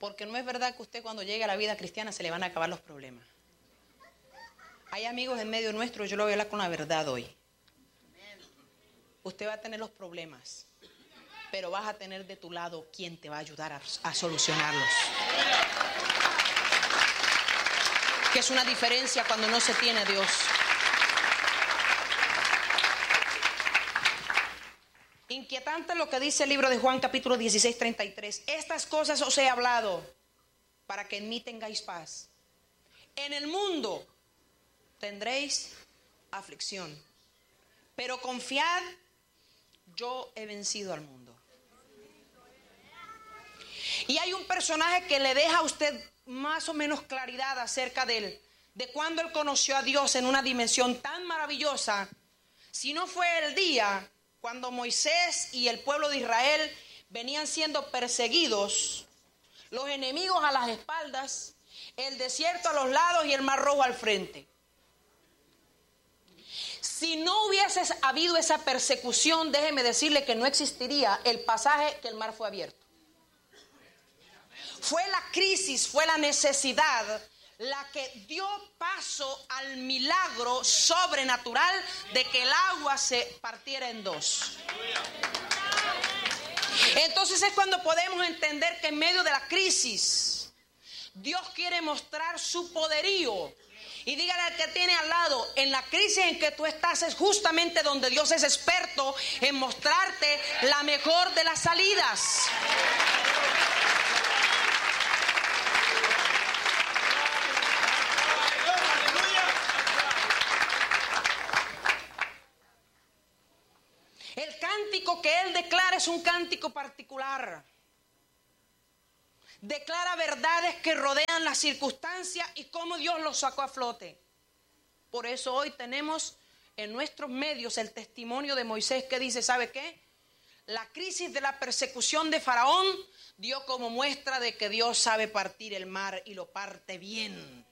Porque no es verdad que usted cuando llegue a la vida cristiana se le van a acabar los problemas. Hay amigos en medio nuestro, yo lo voy a hablar con la verdad hoy. Usted va a tener los problemas, pero vas a tener de tu lado quien te va a ayudar a solucionarlos. Que es una diferencia cuando no se tiene a Dios. Inquietante lo que dice el libro de Juan, capítulo 16, 33. Estas cosas os he hablado para que en mí tengáis paz. En el mundo tendréis aflicción, pero confiad, yo he vencido al mundo. Y hay un personaje que le deja a usted más o menos claridad acerca de él, de cuando él conoció a Dios en una dimensión tan maravillosa. Si no fue el día cuando Moisés y el pueblo de Israel venían siendo perseguidos, los enemigos a las espaldas, el desierto a los lados y el mar rojo al frente. Si no hubiese habido esa persecución, déjeme decirle que no existiría el pasaje que el mar fue abierto. Fue la crisis, fue la necesidad la que dio paso al milagro sobrenatural de que el agua se partiera en dos. Entonces es cuando podemos entender que en medio de la crisis Dios quiere mostrar su poderío. Y dígale al que tiene al lado, en la crisis en que tú estás es justamente donde Dios es experto en mostrarte la mejor de las salidas. El cántico que él declara es un cántico particular. Declara verdades que rodean las circunstancias y cómo Dios los sacó a flote. Por eso hoy tenemos en nuestros medios el testimonio de Moisés que dice, ¿sabe qué? La crisis de la persecución de Faraón dio como muestra de que Dios sabe partir el mar y lo parte bien.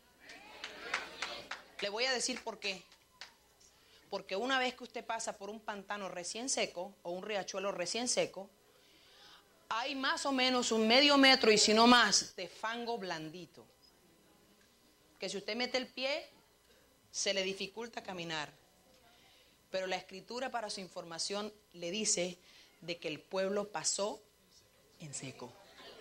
Le voy a decir por qué. Porque una vez que usted pasa por un pantano recién seco o un riachuelo recién seco, hay más o menos un medio metro y si no más de fango blandito. Que si usted mete el pie, se le dificulta caminar. Pero la escritura para su información le dice de que el pueblo pasó en seco.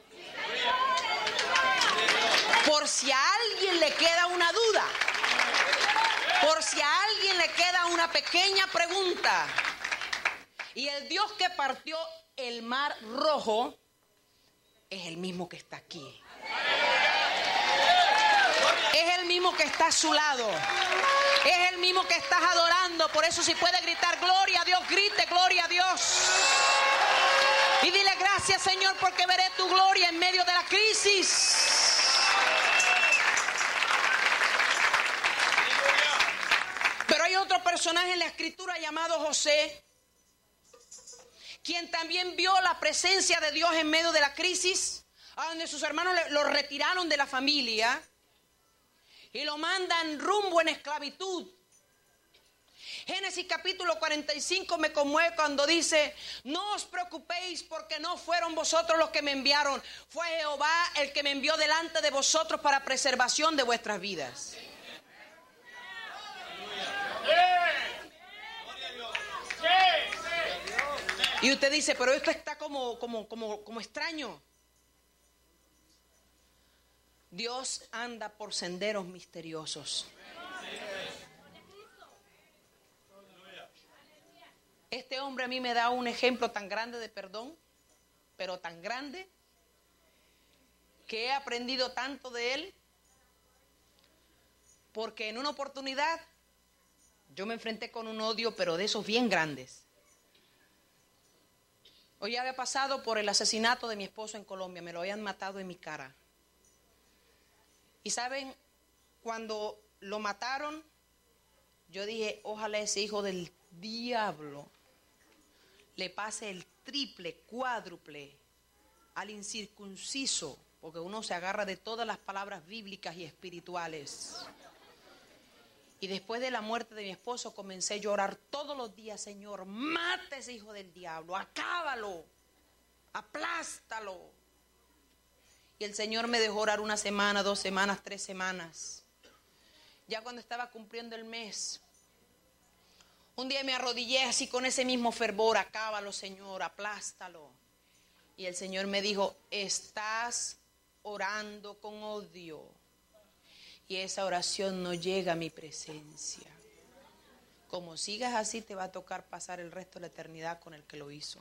Por si a alguien le queda una duda, por si a alguien le queda una pequeña pregunta, y el Dios que partió el mar rojo es el mismo que está aquí. Es el mismo que está a su lado. Es el mismo que estás adorando. Por eso si puede gritar gloria a Dios, grite gloria a Dios. Y dile gracias Señor porque veré tu gloria en medio de la crisis. Pero hay otro personaje en la escritura llamado José, quien también vio la presencia de Dios en medio de la crisis, a donde sus hermanos lo retiraron de la familia y lo mandan rumbo en esclavitud. Génesis capítulo 45 me conmueve cuando dice, no os preocupéis porque no fueron vosotros los que me enviaron, fue Jehová el que me envió delante de vosotros para preservación de vuestras vidas. Y usted dice, pero esto está como extraño. Dios anda por senderos misteriosos. Este hombre a mí me da un ejemplo tan grande de perdón, pero tan grande, que he aprendido tanto de él, porque en una oportunidad yo me enfrenté con un odio, pero de esos bien grandes. Hoy había pasado por el asesinato de mi esposo en Colombia, me lo habían matado en mi cara. Y saben, cuando lo mataron, yo dije, ojalá ese hijo del diablo le pase el triple, cuádruple al incircunciso, porque uno se agarra de todas las palabras bíblicas y espirituales. Y después de la muerte de mi esposo comencé a llorar todos los días, Señor, mata a ese hijo del diablo, acábalo, aplástalo. Y el Señor me dejó orar 1 semana, 2 semanas, 3 semanas. Ya cuando estaba cumpliendo el mes, un día me arrodillé así con ese mismo fervor. Acábalo, Señor, aplástalo. Y el Señor me dijo, estás orando con odio. Y esa oración no llega a mi presencia. Como sigas así, te va a tocar pasar el resto de la eternidad con el que lo hizo.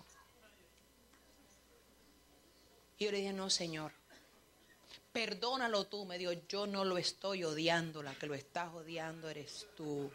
Y yo le dije, no, Señor, perdónalo tú. Me dijo, yo no lo estoy odiando, la que lo estás odiando eres tú.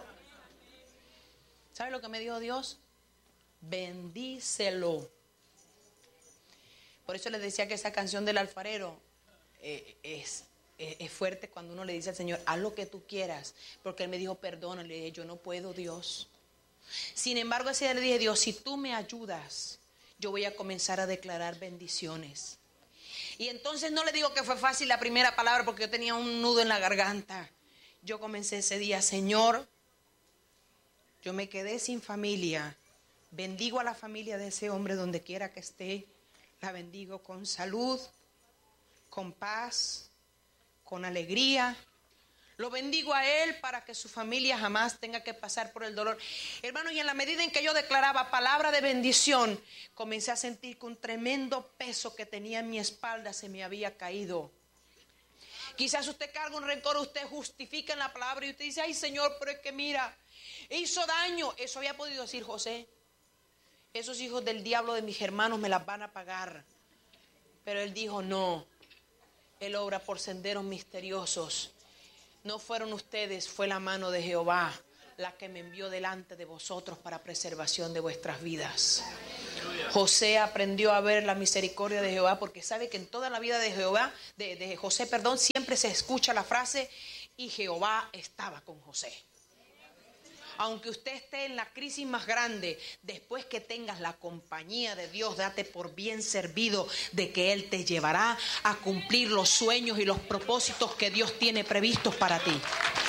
¿Sabe lo que me dijo Dios? Bendícelo. Por eso les decía que esa canción del alfarero es fuerte cuando uno le dice al Señor, haz lo que tú quieras. Porque Él me dijo, perdona. Le dije, yo no puedo, Dios. Sin embargo, ese día le dije, Dios, si tú me ayudas, yo voy a comenzar a declarar bendiciones. Y entonces no le digo que fue fácil la primera palabra porque yo tenía un nudo en la garganta. Yo comencé ese día, Señor, yo me quedé sin familia. Bendigo a la familia de ese hombre donde quiera que esté. La bendigo con salud, con paz, con alegría. Lo bendigo a él para que su familia jamás tenga que pasar por el dolor. Hermano, y en la medida en que yo declaraba palabra de bendición, comencé a sentir que un tremendo peso que tenía en mi espalda se me había caído. Quizás usted carga un rencor, usted justifica en la palabra y usted dice, ay Señor, pero es que mira, hizo daño. Eso había podido decir José. Esos hijos del diablo de mis hermanos me las van a pagar. Pero él dijo, no, él obra por senderos misteriosos. No fueron ustedes, fue la mano de Jehová la que me envió delante de vosotros para preservación de vuestras vidas. José aprendió a ver la misericordia de Jehová porque sabe que en toda la vida de Jehová, de José, siempre se escucha la frase, y Jehová estaba con José. Aunque usted esté en la crisis más grande, después que tengas la compañía de Dios, date por bien servido de que Él te llevará a cumplir los sueños y los propósitos que Dios tiene previstos para ti.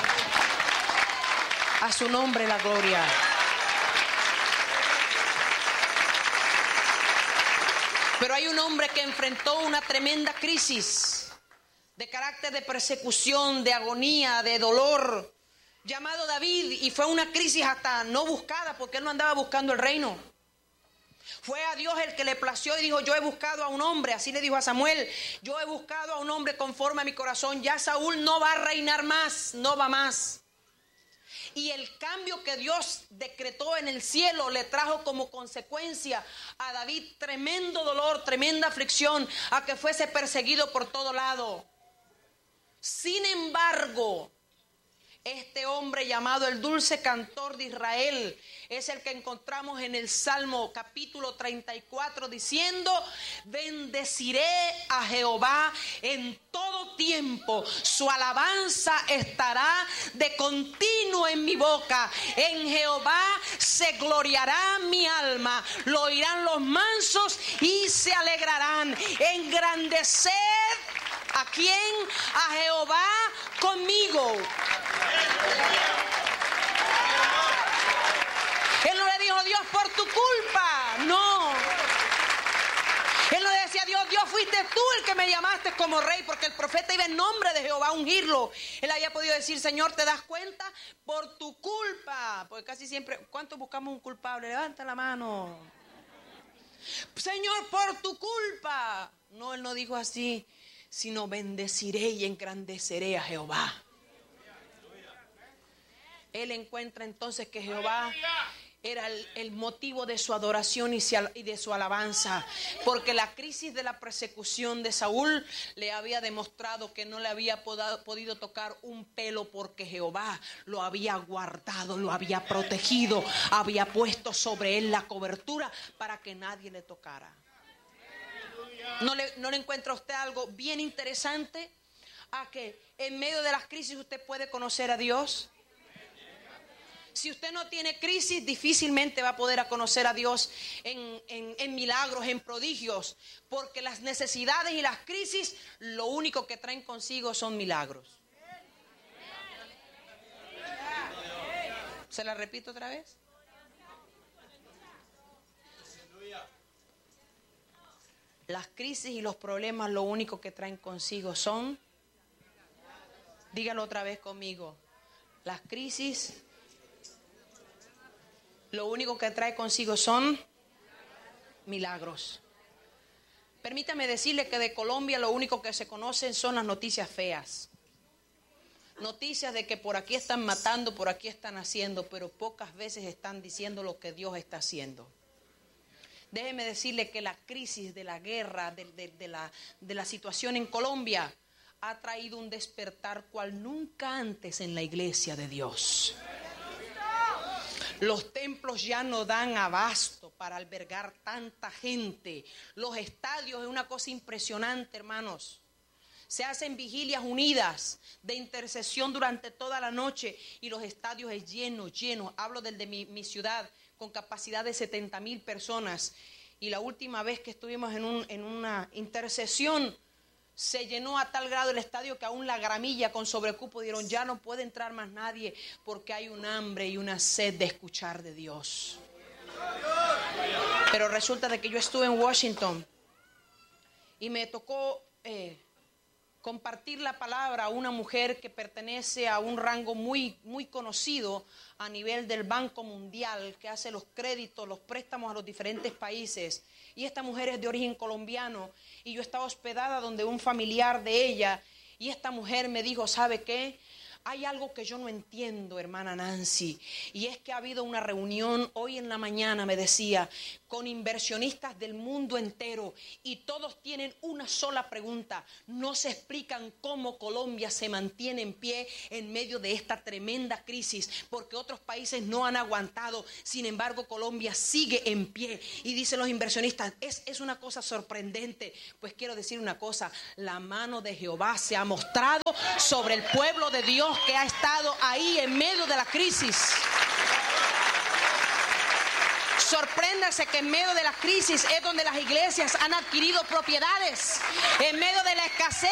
A su nombre la gloria. Pero hay un hombre que enfrentó una tremenda crisis de carácter de persecución, de agonía, de dolor, llamado David, y fue una crisis hasta no buscada porque él no andaba buscando el reino. Fue a Dios el que le plació y dijo, yo he buscado a un hombre, así le dijo a Samuel, yo he buscado a un hombre conforme a mi corazón, ya Saúl no va a reinar más, no va más. Y el cambio que Dios decretó en el cielo le trajo como consecuencia a David tremendo dolor, tremenda aflicción, a que fuese perseguido por todo lado. Sin embargo, este hombre llamado el dulce cantor de Israel es el que encontramos en el Salmo capítulo 34 diciendo, bendeciré a Jehová en todo tiempo, su alabanza estará de continuo en mi boca. En Jehová se gloriará mi alma, lo oirán los mansos y se alegrarán. Engrandeced ¿a quién? A Jehová conmigo. Él no le dijo, Dios, por tu culpa. No. Él no le decía, Dios, fuiste tú el que me llamaste como rey, porque el profeta iba en nombre de Jehová a ungirlo. Él había podido decir, Señor, ¿te das cuenta? Por tu culpa. Porque casi siempre, ¿cuántos buscamos un culpable? Levanta la mano. Señor, por tu culpa. No, él no dijo así, sino bendeciré y engrandeceré a Jehová. Él encuentra entonces que Jehová era el motivo de su adoración y de su alabanza, porque la crisis de la persecución de Saúl le había demostrado que no le había podido tocar un pelo, porque Jehová lo había guardado, lo había protegido, había puesto sobre él la cobertura para que nadie le tocara. ¿No le encuentra usted algo bien interesante? A que en medio de las crisis usted puede conocer a Dios. Si usted no tiene crisis, difícilmente va a poder conocer a Dios en milagros, en prodigios, porque las necesidades y las crisis lo único que traen consigo son milagros. ¿Se la repito otra vez? Las crisis y los problemas lo único que traen consigo son, dígalo otra vez conmigo, las crisis lo único que trae consigo son milagros. Permítame decirle que de Colombia lo único que se conocen son las noticias feas. Noticias de que por aquí están matando, por aquí están haciendo, pero pocas veces están diciendo lo que Dios está haciendo. Déjeme decirle que la crisis de la guerra, de la situación en Colombia, ha traído un despertar cual nunca antes en la iglesia de Dios. Los templos ya no dan abasto para albergar tanta gente. Los estadios es una cosa impresionante, hermanos. Se hacen vigilias unidas de intercesión durante toda la noche y los estadios es lleno. Hablo del de mi ciudad, con capacidad de 70,000 personas. Y la última vez que estuvimos en una intercesión, se llenó a tal grado el estadio que aún la gramilla con sobrecupo dieron, ya no puede entrar más nadie porque hay un hambre y una sed de escuchar de Dios. Pero resulta de que yo estuve en Washington y me tocó compartir la palabra a una mujer que pertenece a un rango muy conocido a nivel del Banco Mundial, que hace los créditos, los préstamos a los diferentes países. Y esta mujer es de origen colombiano y yo estaba hospedada donde un familiar de ella y esta mujer me dijo, ¿sabe qué? Hay algo que yo no entiendo, hermana Nancy, y es que ha habido una reunión hoy en la mañana, me decía, con inversionistas del mundo entero y todos tienen una sola pregunta. No se explican cómo Colombia se mantiene en pie en medio de esta tremenda crisis, porque otros países no han aguantado. Sin embargo, Colombia sigue en pie. Y dicen los inversionistas, es una cosa sorprendente. Pues quiero decir una cosa, la mano de Jehová se ha mostrado sobre el pueblo de Dios que ha estado ahí en medio de la crisis. Sorpréndase que en medio de la crisis es donde las iglesias han adquirido propiedades. En medio de la escasez